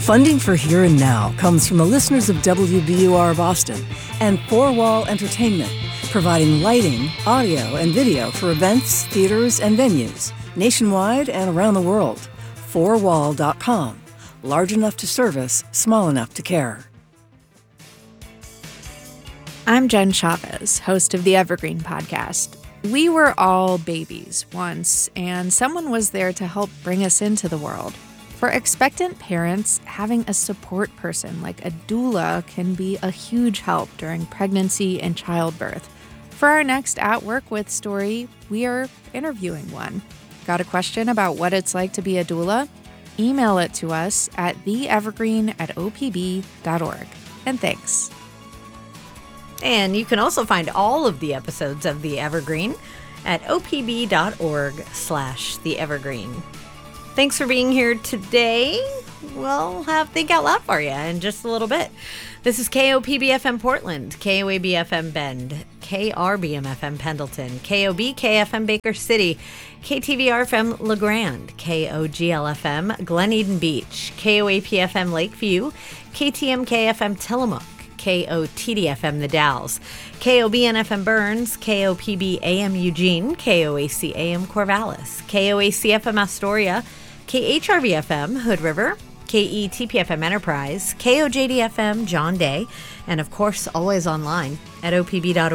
Funding for Here and Now comes from the listeners of WBUR Boston and Four Wall Entertainment, providing lighting, audio, and video for events, theaters, and venues nationwide and around the world. Fourwall.com. Large enough to service, small enough to care. I'm Jen Chavez, host of the Evergreen Podcast. We were all babies once, and someone was there to help bring us into the world. For expectant parents, having a support person like a doula can be a huge help during pregnancy and childbirth. For our next At Work With story, we are interviewing one. Got a question about what it's like to be a doula? Email it to us at theevergreen@opb.org. And thanks. And you can also find all of the episodes of The Evergreen at opb.org/theevergreen. Thanks for being here today. We'll have Think Out Loud for you in just a little bit. This is KOPB-FM Portland, KOAB-FM Bend, KRBM-FM Pendleton, KOB-KFM Baker City, KTVR-FM LeGrand, KOGL-FM Glen Eden Beach, KOAP-FM Lakeview, KTMK-FM Tillamook, KOTD-FM The Dalles, KOBN-FM Burns, KOPB-AM Eugene, KOAC-AM Corvallis, KOAC-FM Astoria, KHRV-FM Hood River, KETP-FM Enterprise, KOJD-FM John Day, and of course always online at opb.org.